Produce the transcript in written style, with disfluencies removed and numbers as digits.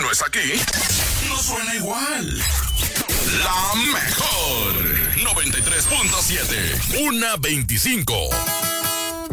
no es aquí, no suena igual. La mejor 93.7, 1:25.